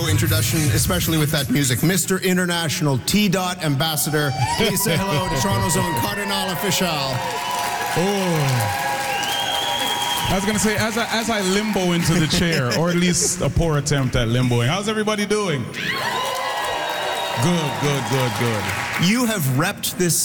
introduction, especially with that music. Mr. International T. Dot Ambassador. Please say hello to Toronto's own Cardinal Official. Oh. I was going to say, as I limbo into the chair, or at least a poor attempt at limboing, how's everybody doing? Good. You have repped this